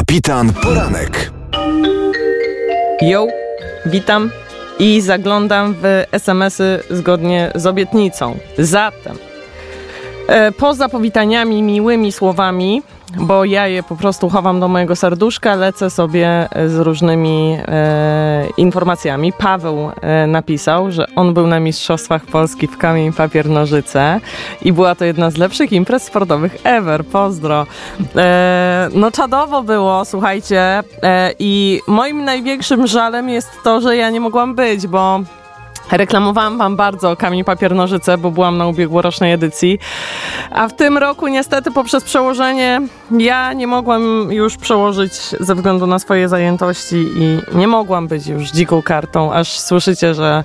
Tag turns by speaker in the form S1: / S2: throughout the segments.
S1: Kapitan Poranek.
S2: Yo, witam i zaglądam w SMS-y zgodnie z obietnicą. Zatem, poza powitaniami, miłymi słowami, bo ja je po prostu chowam do mojego serduszka, lecę sobie z różnymi informacjami. Paweł napisał, że on był na Mistrzostwach Polski w kamień, papier, nożyce i była to jedna z lepszych imprez sportowych ever. Pozdro. No czadowo było, słuchajcie, i moim największym żalem jest to, że ja nie mogłam być, bo reklamowałam wam bardzo kamień, papier, nożyce, bo byłam na ubiegłorocznej edycji, a w tym roku niestety poprzez przełożenie ja nie mogłam już przełożyć ze względu na swoje zajętości i nie mogłam być już dziką kartą, aż słyszycie, że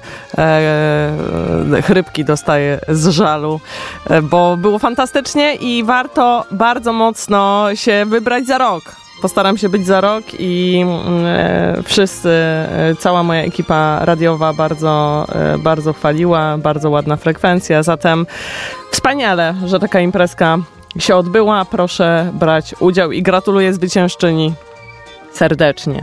S2: chrypki dostaję z żalu, bo było fantastycznie i warto bardzo mocno się wybrać za rok. Postaram się być za rok i wszyscy, cała moja ekipa radiowa bardzo chwaliła, bardzo ładna frekwencja, zatem wspaniale, że taka imprezka się odbyła. Proszę brać udział i gratuluję zwyciężczyni serdecznie.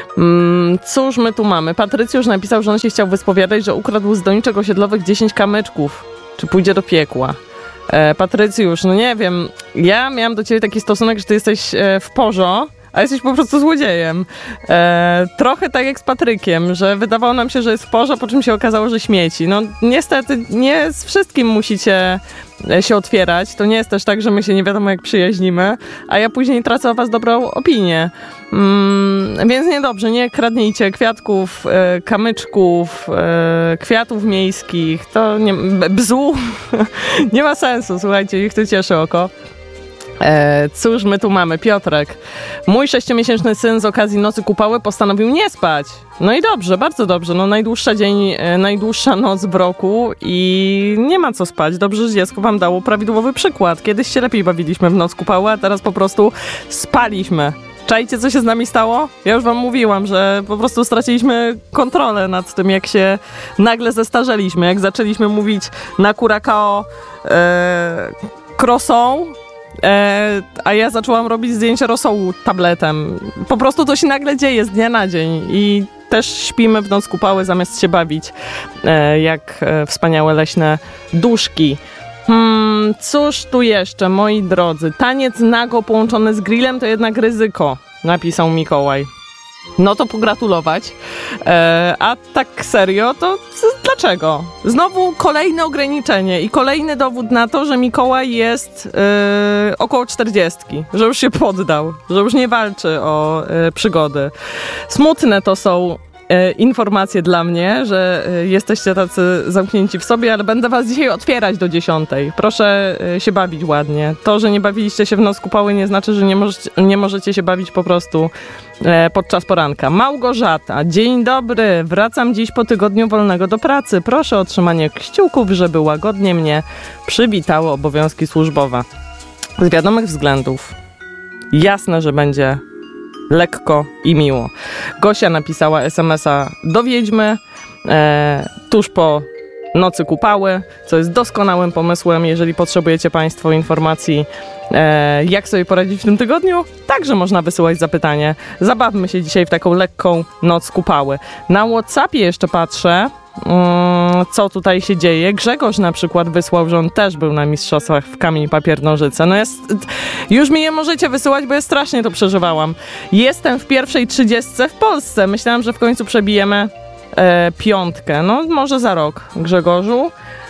S2: Cóż my tu mamy? Patrycjusz napisał, że on się chciał wyspowiadać, że ukradł z doniczek osiedlowych 10 kamyczków. Czy pójdzie do piekła? Patrycjusz, no nie wiem, ja miałam do ciebie taki stosunek, że ty jesteś w porzo, a jesteś po prostu złodziejem. Trochę tak jak z Patrykiem, że wydawało nam się, że jest w porze, po czym się okazało, że śmieci. No niestety nie z wszystkim musicie się otwierać. To nie jest też tak, że my się nie wiadomo jak przyjaźnimy, a ja później tracę o was dobrą opinię. Więc niedobrze, nie kradnijcie kwiatków, kamyczków, kwiatów miejskich. To nie, bzu nie ma sensu, słuchajcie, niech to cieszy oko. Cóż my tu mamy? Piotrek. Mój 6-miesięczny syn z okazji Nocy Kupały postanowił nie spać. No i dobrze, bardzo dobrze. No najdłuższa noc w roku i nie ma co spać. Dobrze, że dziecko wam dało prawidłowy przykład. Kiedyś się lepiej bawiliśmy w Noc Kupały, a teraz po prostu spaliśmy. Czajcie, co się z nami stało? Ja już wam mówiłam, że po prostu straciliśmy kontrolę nad tym, jak się nagle zestarzeliśmy. Jak zaczęliśmy mówić na Curacao croissant, a ja zaczęłam robić zdjęcia rosołu tabletem. Po prostu to się nagle dzieje z dnia na dzień i też śpimy w Noc Kupały zamiast się bawić jak wspaniałe leśne duszki. Cóż tu jeszcze, moi drodzy? Taniec nago połączony z grillem to jednak ryzyko, napisał Mikołaj. No to pogratulować. A tak serio, to dlaczego? Znowu kolejne ograniczenie i kolejny dowód na to, że Mikołaj jest około 40, że już się poddał, że już nie walczy o przygody. Smutne to są informacje dla mnie, że jesteście tacy zamknięci w sobie, ale będę was dzisiaj otwierać do 10. Proszę się bawić ładnie. To, że nie bawiliście się w Noc Kupały, nie znaczy, że nie możecie się bawić po prostu podczas poranka. Małgorzata, dzień dobry, wracam dziś po tygodniu wolnego do pracy. Proszę o otrzymanie kciuków, żeby łagodnie mnie przywitały obowiązki służbowe. Z wiadomych względów jasne, że będzie lekko i miło. Gosia napisała SMS-a do Wiedźmy tuż po Nocy Kupały, co jest doskonałym pomysłem, jeżeli potrzebujecie państwo informacji, jak sobie poradzić w tym tygodniu. Także można wysyłać zapytanie. Zabawmy się dzisiaj w taką lekką Noc Kupały. Na WhatsAppie jeszcze patrzę, co tutaj się dzieje. Grzegorz na przykład wysłał, że on też był na Mistrzostwach w kamień, papier, nożyce. No już mi je możecie wysyłać, bo ja strasznie to przeżywałam. Jestem w pierwszej 30 w Polsce. Myślałam, że w końcu przebijemy 5. No może za rok, Grzegorzu.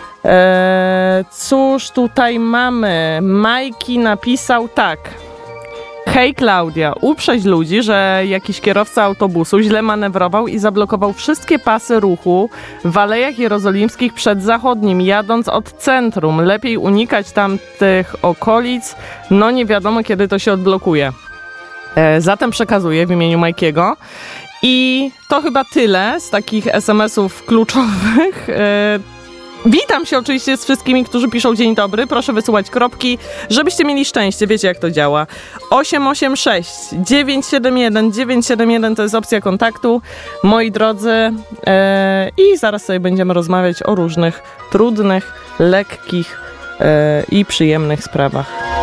S2: Cóż tutaj mamy? Majki napisał tak. Hej Klaudia, uprzeź ludzi, że jakiś kierowca autobusu źle manewrował i zablokował wszystkie pasy ruchu w Alejach Jerozolimskich przed Zachodnim, jadąc od centrum. Lepiej unikać tamtych okolic, no nie wiadomo kiedy to się odblokuje. Zatem przekazuję w imieniu Majkiego. I to chyba tyle z takich SMS-ów kluczowych. Witam się oczywiście z wszystkimi, którzy piszą dzień dobry. Proszę wysyłać kropki, żebyście mieli szczęście. Wiecie, jak to działa. 886 971 971 to jest opcja kontaktu, moi drodzy. I zaraz sobie będziemy rozmawiać o różnych trudnych, lekkich i przyjemnych sprawach.